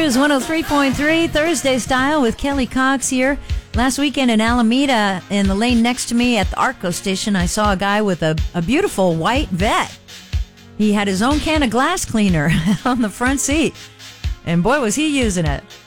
News 103.3 Thursday Style with Kelly Cox here. Last weekend in Alameda, in the lane next to me at the Arco station, I saw a guy with a beautiful white Vet. He had his own can of glass cleaner on the front seat. And boy, was he using it.